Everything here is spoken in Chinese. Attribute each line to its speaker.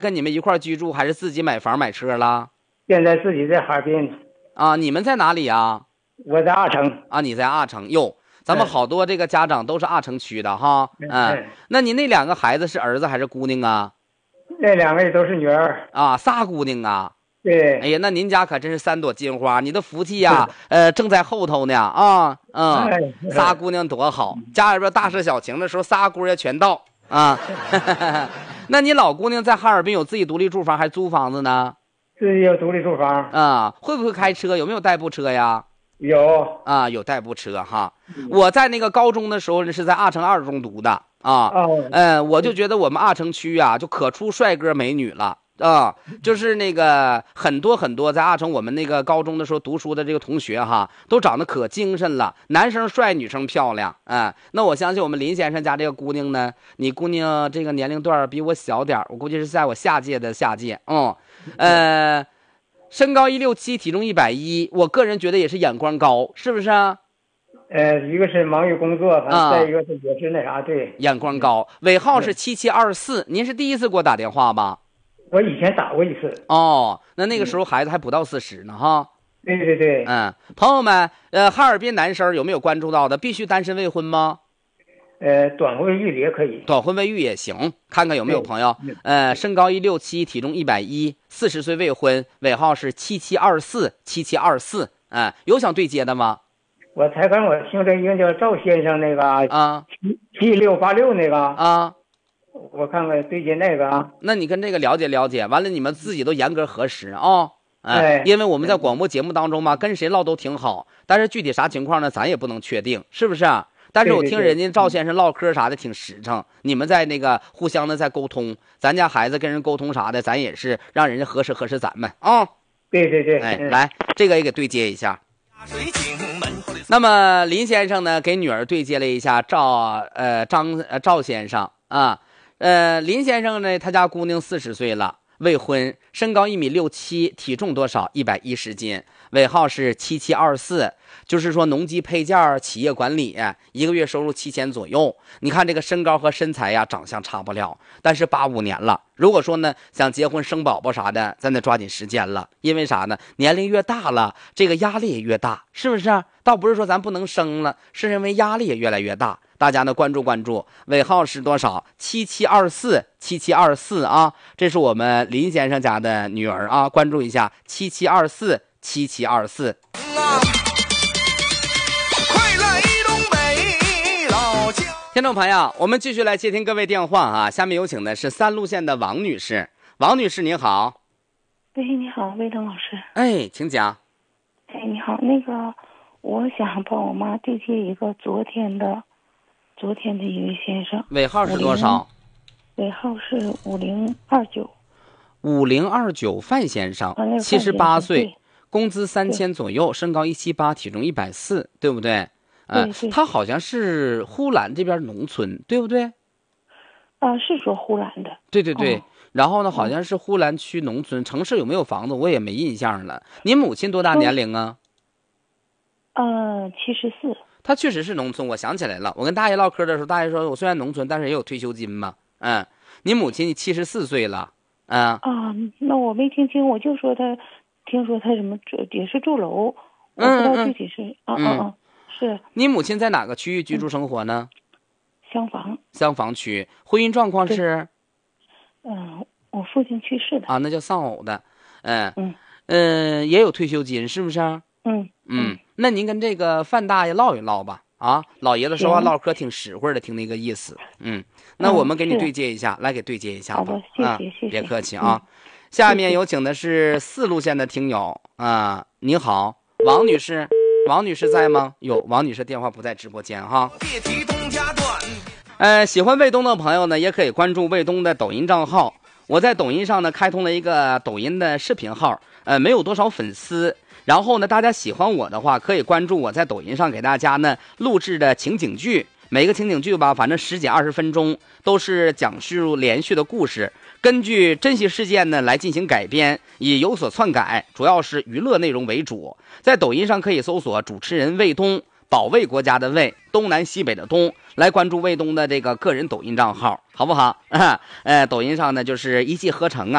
Speaker 1: 跟你们一块居住，还是自己买房买车了？
Speaker 2: 现在自己在哈尔滨。
Speaker 1: 啊，你们在哪里呀？
Speaker 2: 我在阿城。
Speaker 1: 啊，你在阿城哟。咱们好多这个家长都是阿城区的哈。那你那2个孩子是儿子还是姑娘啊？
Speaker 2: 那2位都是女儿。
Speaker 1: 啊，3姑娘啊。
Speaker 2: 对。
Speaker 1: 哎呀，那您家可真是3朵金花，你的福气呀，正在后头呢啊。仨姑娘多好，家里边大事小情的时候仨姑爷全到啊。那你老姑娘在哈尔滨有自己独立住房还是租房子呢？
Speaker 2: 自己有独立住房。
Speaker 1: 啊，会不会开车？有没有代步车呀？
Speaker 2: 有
Speaker 1: 啊，有代步车哈。我在那个高中的时候是在阿城2中读的啊。我就觉得我们阿城区啊，就可出帅哥美女了啊。就是那个很多在阿城我们那个高中的时候读书的这个同学哈，都长得可精神了，男生帅，女生漂亮。那我相信我们林先生家这个姑娘呢，你姑娘这个年龄段比我小点，我估计是在我下届的下届。身高167，体重110，我个人觉得也是眼光高，是不是啊？
Speaker 2: 一个是忙于工作，再一个是也是那啥，对，
Speaker 1: 眼光高。尾号是7724，您是第一次给我打电话吧？
Speaker 2: 我以前打过一次。
Speaker 1: 哦，那个时候孩子还不到40呢哈。
Speaker 2: 对对对。
Speaker 1: 朋友们，哈尔滨男生有没有关注到的？必须单身未婚吗？
Speaker 2: 短婚未育也可以。
Speaker 1: 短婚未育也行，看看有没有朋友。身高167，体重110， 40岁未婚，尾号是7724。有想对接的吗？
Speaker 2: 我才跟我听着一个叫赵先生那个啊，7686那个
Speaker 1: 啊，
Speaker 2: 我看看对接那个啊。
Speaker 1: 那你跟这个了解了解，完了你们自己都严格核实啊。因为我们在广播节目当中嘛，跟谁唠都挺好，但是具体啥情况呢，咱也不能确定，是不是啊？但是我听人家赵先生唠嗑啥的挺实诚，你们在那个互相的在沟通，咱家孩子跟人沟通啥的，咱也是让人家核实核实咱们啊。
Speaker 2: 对对对。
Speaker 1: 来，这个也给对接一下。那么林先生呢，给女儿对接了一下赵先生啊。林先生呢，他家姑娘40岁了，未婚，身高1.67米，体重多少？110斤，尾号是7724。就是说农机配件企业管理，1个月收入7000左右。你看这个身高和身材呀，长相差不了，但是85年了。如果说呢想结婚生宝宝啥的，咱得抓紧时间了。因为啥呢？年龄越大了，这个压力也越大，是不是啊？倒不是说咱不能生了，是因为压力也越来越大。大家呢关注关注，尾号是多少？7724啊，这是我们林先生家的女儿啊，关注一下7724。听众朋友，我们继续来接听各位电话啊。下面有请的是3路线的王女士。王女士您好。
Speaker 3: 喂，你好，魏登老师。
Speaker 1: 请讲。
Speaker 3: 你好，那个我想帮我妈对接一个昨天的一位先生。
Speaker 1: 尾号是多少？
Speaker 3: 尾号是5029。
Speaker 1: 5029范先生，78岁，工资3000左右，身高178，体重140，对不对？他好像是呼兰这边农村，对不对？
Speaker 3: 是说呼兰的。对
Speaker 1: 对对。然后呢，好像是呼兰区农村，城市有没有房子我也没印象了。您母亲多大年龄啊
Speaker 3: ？74。
Speaker 1: 他确实是农村，我想起来了。我跟大爷唠嗑的时候，大爷说我虽然农村，但是也有退休金嘛。您母亲74岁了。
Speaker 3: 那我没听清，我就说听说他什么也是住楼，我不知道具体是是。
Speaker 1: 你母亲在哪个区域居住生活呢？
Speaker 3: 厢房
Speaker 1: 区。婚姻状况是？
Speaker 3: 我父亲去世的。
Speaker 1: 那叫丧偶的。也有退休金，是不是？那您跟这个范大爷唠一唠吧。老爷子说话唠嗑挺实惠的，听那个意思。那我们给你对接一下，来给对接一下吧。
Speaker 3: 好的，谢谢谢谢。
Speaker 1: 别客气啊。下面有请的是4路线的听友您好，王女士。王女士在吗？王女士电话不在直播间哈。喜欢卫东的朋友呢，也可以关注卫东的抖音账号。我在抖音上呢开通了一个抖音的视频号，没有多少粉丝。然后呢，大家喜欢我的话，可以关注我在抖音上给大家呢录制的情景剧。每个情景剧吧，反正10几20分钟，都是讲述连续的故事，根据真实事件呢来进行改编，以有所篡改，主要是娱乐内容为主。在抖音上可以搜索主持人卫东， 保卫国家的卫，东南西北的东，来关注卫东的这个个人抖音账号，好不好？抖音上呢就是一气呵成啊。